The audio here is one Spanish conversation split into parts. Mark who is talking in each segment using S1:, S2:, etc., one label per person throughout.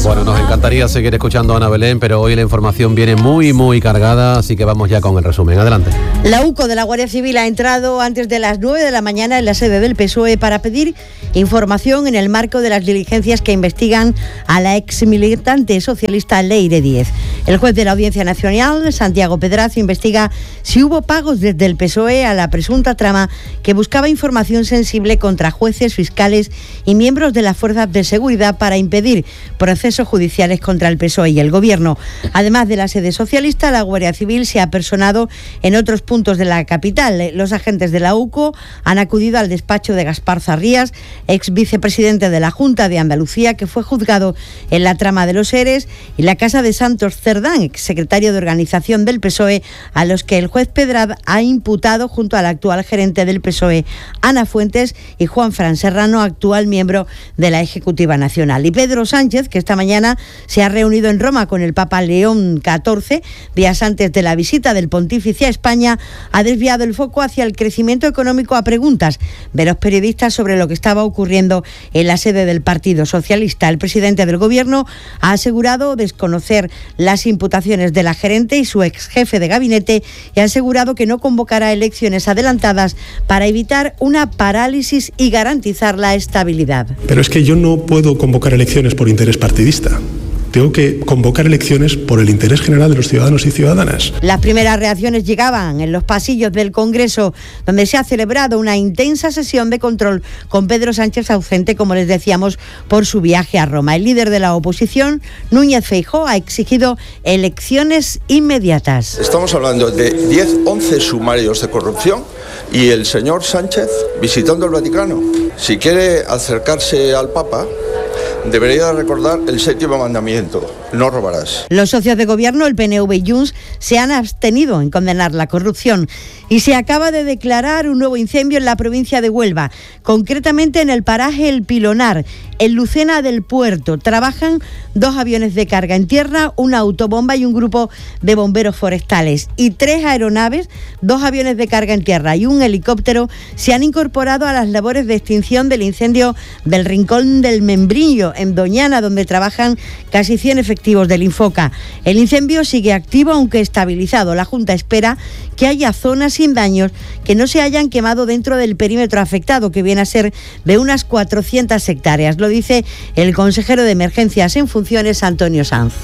S1: Bueno, nos encantaría seguir escuchando a Ana Belén, pero hoy la información viene muy cargada, así que vamos ya con el resumen. Adelante.
S2: La UCO de la Guardia Civil ha entrado antes de las 9 de la mañana en la sede del PSOE para pedir información en el marco de las diligencias que investigan a la ex militante socialista Leire Díez. El juez de la Audiencia Nacional, Santiago Pedraza, investiga si hubo pagos desde el PSOE a la presunta trama que buscaba información sensible contra jueces, fiscales y miembros de las fuerzas de seguridad para impedir procesos judiciales contra el PSOE y el Gobierno. Además de la sede socialista, la Guardia Civil se ha personado en otros puntos de la capital. Los agentes de la UCO han acudido al despacho de Gaspar Zarrías, ex vicepresidente de la Junta de Andalucía, que fue juzgado en la trama de los ERES, y la casa de Santos Cerdán, ex secretario de organización del PSOE, a los que el juez Pedraza ha imputado junto al actual gerente del PSOE, Ana Fuentes, y Juan Fran Serrano, actual miembro de la Ejecutiva Nacional. Y Pedro Sánchez, que esta mañana se ha reunido en Roma con el Papa León XIV, días antes de la visita del pontífice a España, ha desviado el foco hacia el crecimiento económico a preguntas de los periodistas sobre lo que estaba ocurriendo en la sede del Partido Socialista. El presidente del Gobierno ha asegurado desconocer las imputaciones de la gerente y su ex jefe de gabinete, y ha asegurado que no convocará elecciones adelantadas para evitar una parálisis y garantizar la estabilidad.
S3: Pero es que yo no puedo convocar elecciones por interés partidista. Tengo que convocar elecciones por el interés general de los ciudadanos y ciudadanas.
S2: Las primeras reacciones llegaban en los pasillos del Congreso, donde se ha celebrado una intensa sesión de control con Pedro Sánchez ausente, como les decíamos, por su viaje a Roma. El líder de la oposición, Núñez Feijóo, ha exigido elecciones inmediatas.
S4: Estamos hablando de 10-11 sumarios de corrupción y el señor Sánchez visitando el Vaticano. Si quiere acercarse al Papa, debería recordar el 7º mandamiento: no robarás.
S2: Los socios de gobierno, el PNV y Junts, se han abstenido en condenar la corrupción, y se acaba de declarar un nuevo incendio en la provincia de Huelva, concretamente en el paraje El Pilonar, en Lucena del Puerto. Trabajan 2 aviones de carga en tierra, una autobomba y un grupo de bomberos forestales, y 3 aeronaves, 2 aviones de carga en tierra y un helicóptero se han incorporado a las labores de extinción del incendio del Rincón del Membrillo, en Doñana, donde trabajan casi 100 efectivos del Infoca. El incendio sigue activo, aunque estabilizado. La Junta espera que haya zonas sin daños que no se hayan quemado dentro del perímetro afectado, que viene a ser de unas 400 hectáreas. Lo dice el consejero de Emergencias en funciones, Antonio Sanz.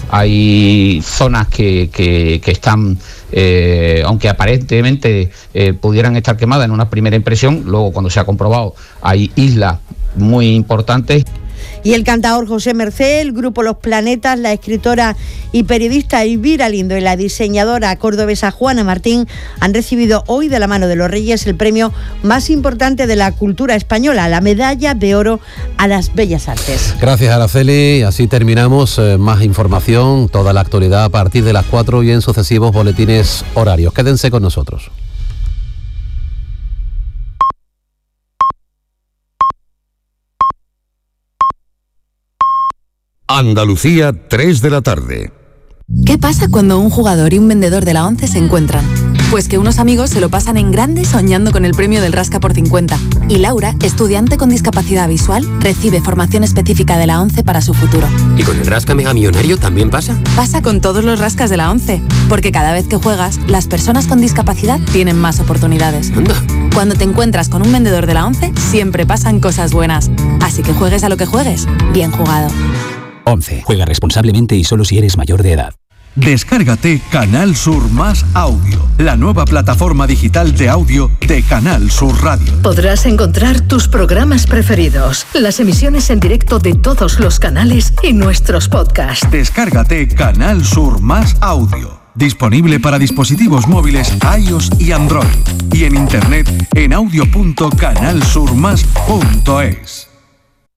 S5: Hay zonas que están, aunque aparentemente pudieran estar quemadas en una primera impresión, luego cuando se ha comprobado hay islas muy importantes.
S2: Y el cantador José Mercé, el grupo Los Planetas, la escritora y periodista Elvira Lindo y la diseñadora cordobesa Juana Martín han recibido hoy, de la mano de los Reyes, el premio más importante de la cultura española, la Medalla de Oro a las Bellas Artes.
S1: Gracias, Araceli. Así terminamos. Más información, toda la actualidad a partir de las 4 y en sucesivos boletines horarios. Quédense con nosotros.
S6: Andalucía, 3 de la tarde.
S7: ¿Qué pasa cuando un jugador y un vendedor de la ONCE se encuentran? Pues que unos amigos se lo pasan en grande soñando con el premio del Rasca por 50. Y Laura, estudiante con discapacidad visual, recibe formación específica de la ONCE para su futuro.
S8: ¿Y con el Rasca Mega Millonario también pasa?
S7: Pasa con todos los rascas de la ONCE, porque cada vez que juegas, las personas con discapacidad tienen más oportunidades.
S8: Anda.
S7: Cuando te encuentras con un vendedor de la ONCE, siempre pasan cosas buenas. Así que juegues a lo que juegues, bien jugado.
S9: 11. Juega responsablemente y solo si eres mayor de edad.
S10: Descárgate Canal Sur Más Audio, la nueva plataforma digital de audio de Canal Sur Radio.
S11: Podrás encontrar tus programas preferidos, las emisiones en directo de todos los canales y nuestros podcasts.
S10: Descárgate Canal Sur Más Audio. Disponible para dispositivos móviles iOS y Android. Y en internet en audio.canalsurmas.es.